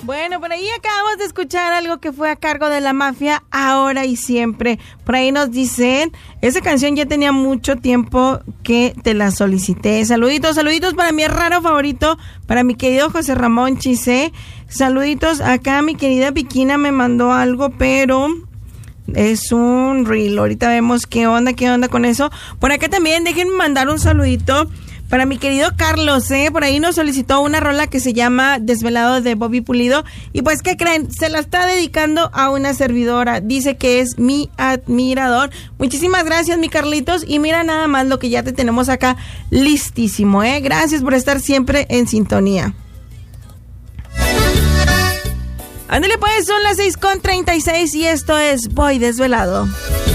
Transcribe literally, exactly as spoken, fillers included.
Bueno, por ahí acabamos de escuchar algo que fue a cargo de La Mafia, Ahora y Siempre. Por ahí nos dicen, esa canción ya tenía mucho tiempo que te la solicité. Saluditos, saluditos para mi raro favorito, para mi querido José Ramón Chisé. Saluditos, acá mi querida Piquina me mandó algo, pero es un reel. Ahorita vemos qué onda, qué onda con eso. Por acá también déjenme mandar un saludito para mi querido Carlos, ¿eh? Por ahí nos solicitó una rola que se llama Desvelado de Bobby Pulido. Y pues, ¿qué creen? Se la está dedicando a una servidora. Dice que es mi admirador. Muchísimas gracias, mi Carlitos. Y mira nada más lo que ya te tenemos acá listísimo, ¿eh? Gracias por estar siempre en sintonía. Ándale pues, son las seis con treinta y seis y esto es Voy Desvelado.